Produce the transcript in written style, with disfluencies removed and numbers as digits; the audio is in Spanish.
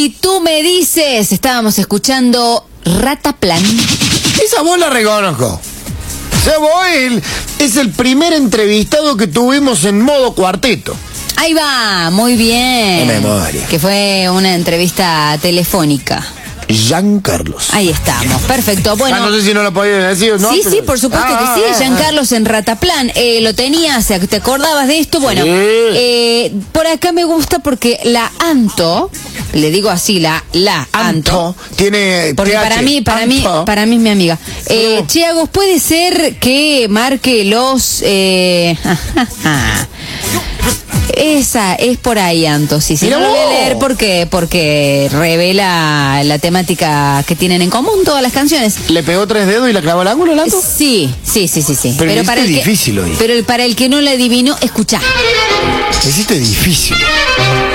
Si tú me dices, estábamos escuchando Rataplan. Esa voz la reconozco. Esa voz es el primer entrevistado que tuvimos en modo cuarteto. Ahí va, muy bien. De memoria. Que fue una entrevista telefónica. Giancarlos. Ahí estamos, perfecto. Bueno, no sé si no lo podía decir, ¿no? Sí, Pero... sí, por supuesto que sí. Giancarlos en Rataplan. Lo tenías, ¿te acordabas de esto? Bueno, Sí. por acá me gusta porque la Anto, le digo así, la Anto, tiene porque TH. para mí es mi amiga. Chiagos, puede ser que marque los esa es por ahí, Anto. Sí, no lo voy a leer porque revela la temática que tienen en común todas las canciones. ¿Le pegó 3 dedos y la clavó al ángulo, el Anto? Sí. Pero para el difícil hoy. Pero para el que no lo adivinó, escuchá. Hiciste difícil.